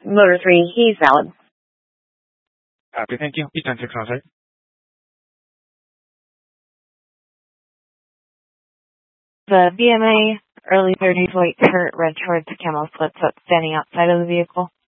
Motor 3, he's valid. Copy, thank you. Be 10-6 on site. The BMA, early 30s, white shirt, red shorts, camo flip-flop, standing outside of the vehicle.